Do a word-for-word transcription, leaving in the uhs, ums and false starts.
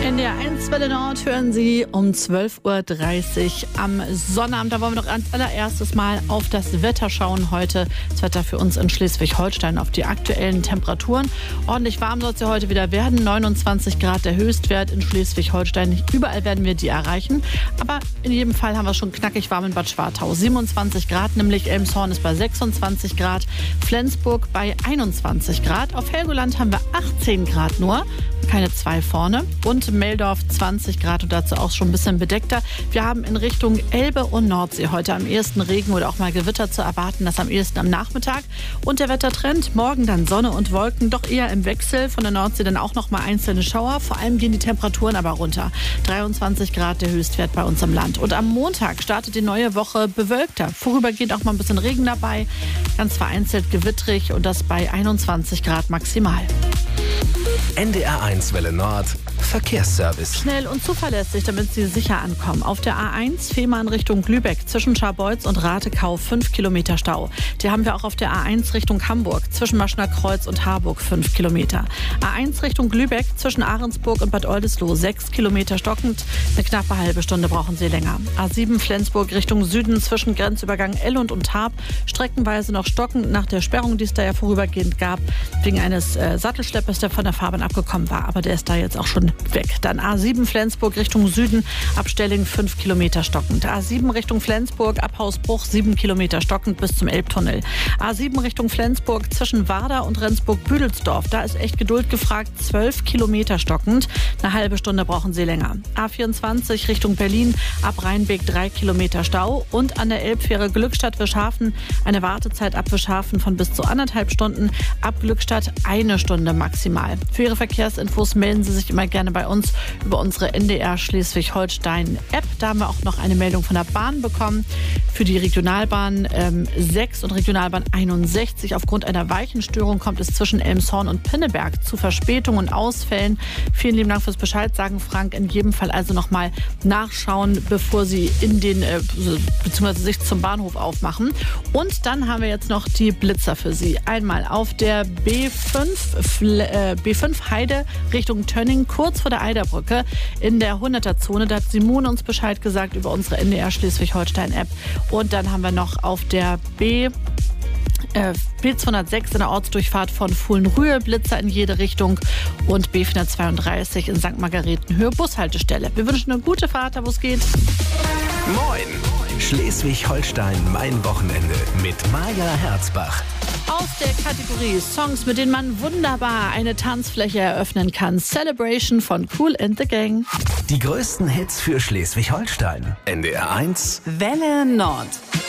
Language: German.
In der eins Welle Nord hören Sie um zwölf Uhr dreißig am Sonnabend. Da wollen wir doch als allererstes mal auf das Wetter schauen heute. Das Wetter für uns in Schleswig-Holstein, auf die aktuellen Temperaturen. Ordentlich warm soll es ja heute wieder werden. neunundzwanzig Grad der Höchstwert in Schleswig-Holstein. Nicht überall werden wir die erreichen. Aber in jedem Fall haben wir schon knackig warm in Bad Schwartau. siebenundzwanzig Grad, nämlich Elmshorn ist bei sechsundzwanzig Grad. Flensburg bei einundzwanzig Grad. Auf Helgoland haben wir achtzehn Grad nur. Keine zwei vorne. Und Meldorf zwanzig Grad und dazu auch schon ein bisschen bedeckter. Wir haben in Richtung Elbe und Nordsee heute am ehesten Regen oder auch mal Gewitter zu erwarten. Das am ehesten am Nachmittag. Und der Wettertrend, morgen dann Sonne und Wolken, doch eher im Wechsel. Von der Nordsee dann auch noch mal einzelne Schauer. Vor allem gehen die Temperaturen aber runter. dreiundzwanzig Grad der Höchstwert bei uns im Land. Und am Montag startet die neue Woche bewölkter. Vorübergehend auch mal ein bisschen Regen dabei. Ganz vereinzelt gewittrig und das bei einundzwanzig Grad maximal. N D R eins Welle Nord Verkehrsservice. Schnell und zuverlässig, damit Sie sicher ankommen. Auf der A eins Fehmarn Richtung Lübeck zwischen Scharbeutz und Ratekau fünf Kilometer Stau. Die haben wir auch auf der A eins Richtung Hamburg zwischen Maschner Kreuz und Harburg fünf Kilometer. A eins Richtung Lübeck zwischen Ahrensburg und Bad Oldesloe sechs Kilometer stockend. Eine knappe halbe Stunde brauchen Sie länger. A sieben Flensburg Richtung Süden zwischen Grenzübergang Ellund und Tarp streckenweise noch stockend nach der Sperrung, die es da ja vorübergehend gab, wegen eines äh, Sattelschleppers, der von der Fahrbahn abgekommen war. Aber der ist da jetzt auch schon weg. Dann A sieben Flensburg Richtung Süden, ab Stelling fünf Kilometer stockend. A sieben Richtung Flensburg, ab Hausbruch sieben Kilometer stockend bis zum Elbtunnel. A sieben Richtung Flensburg zwischen Warder und Rendsburg-Büdelsdorf. Da ist echt Geduld gefragt, zwölf Kilometer stockend. Eine halbe Stunde brauchen Sie länger. A vierundzwanzig Richtung Berlin, ab Rheinbeek drei Kilometer Stau. Und an der Elbfähre Glückstadt-Wischhafen eine Wartezeit ab Wischhafen von bis zu anderthalb Stunden. Ab Glückstadt eine Stunde maximal. Für Ihre Verkehrsinfos melden Sie sich immer gerne bei uns über unsere N D R Schleswig-Holstein-App. Da haben wir auch noch eine Meldung von der Bahn bekommen für die Regionalbahn ähm, sechs und Regionalbahn einundsechzig. Aufgrund einer Weichenstörung kommt es zwischen Elmshorn und Pinneberg zu Verspätungen und Ausfällen. Vielen lieben Dank fürs Bescheid sagen, Frank. In jedem Fall also noch mal nachschauen, bevor Sie in den äh, beziehungsweise sich zum Bahnhof aufmachen. Und dann haben wir jetzt noch die Blitzer für Sie. Einmal auf der B fünf, äh, B fünf Heide Richtung Tönning, kurz vor der Eiderbrücke in der hunderter-Zone. Da hat Simone uns Bescheid gesagt über unsere N D R Schleswig-Holstein-App. Und dann haben wir noch auf der B... Äh, B zweihundertsechs in der Ortsdurchfahrt von Fohlenrühe, Blitzer in jede Richtung und B vierhundertzweiunddreißig in Sankt Margaretenhöhe, Bushaltestelle. Wir wünschen eine gute Fahrt, da wo es geht. Moin! Schleswig-Holstein, mein Wochenende mit Maja Herzbach. Aus der Kategorie Songs, mit denen man wunderbar eine Tanzfläche eröffnen kann. Celebration von Kool and the Gang. Die größten Hits für Schleswig-Holstein. N D R eins Welle Nord.